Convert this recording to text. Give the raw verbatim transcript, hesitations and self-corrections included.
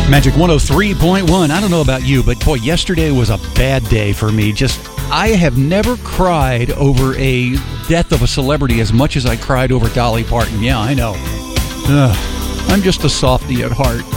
Magic one oh three point one. I don't know about you, but boy, yesterday was a bad day for me. Just, I have never cried over a death of a celebrity as much as I cried over Dolly Parton. Yeah, I know. Ugh, I'm just a softie at heart.